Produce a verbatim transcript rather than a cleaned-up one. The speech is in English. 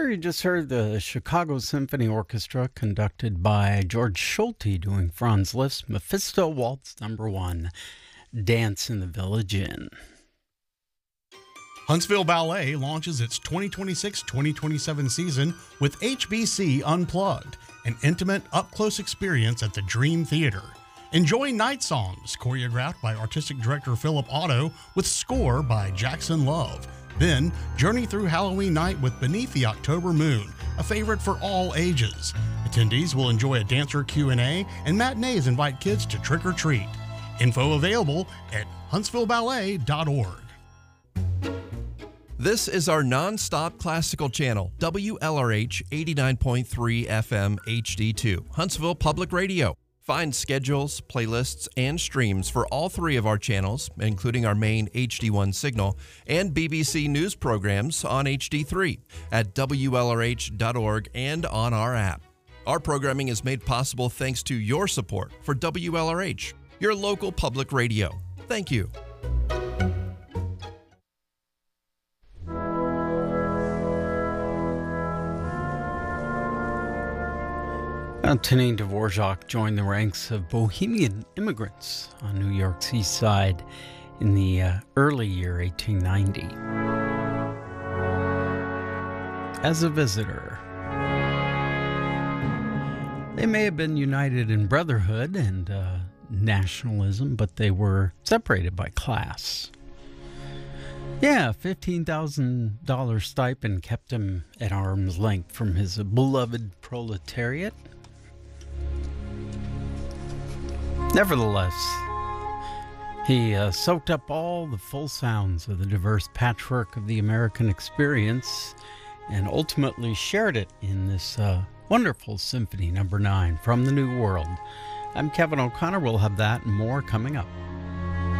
There you just heard the Chicago Symphony Orchestra conducted by George Schulte doing Franz Liszt's Mephisto Waltz Number One, Dance in the Village Inn. Huntsville Ballet launches its twenty twenty-six twenty twenty-seven season with H B C Unplugged, an intimate, up-close experience at the Dream Theater. Enjoy Night Songs, choreographed by Artistic Director Philip Otto, with score by Jackson Love. Then, journey through Halloween night with Beneath the October Moon, a favorite for all ages. Attendees will enjoy a dancer Q and A, and matinees invite kids to trick or treat. Info available at huntsville ballet dot org. This is our non-stop classical channel, W L R H eighty-nine point three F M H D two, Huntsville Public Radio. Find schedules, playlists, and streams for all three of our channels, including our main H D one signal, and B B C News programs on H D three at W L R H dot org and on our app. Our programming is made possible thanks to your support for W L R H, your local public radio. Thank you. Antonin Dvorak joined the ranks of Bohemian immigrants on New York's East Side in the uh, early year eighteen ninety. As a visitor, they may have been united in brotherhood and uh, nationalism, but they were separated by class. Yeah, fifteen thousand dollars stipend kept him at arm's length from his beloved proletariat. Nevertheless, he uh, soaked up all the full sounds of the diverse patchwork of the American experience and ultimately shared it in this uh, wonderful Symphony Number Nine from the New World. I'm Kevin O'Connor. We'll have that and more coming up.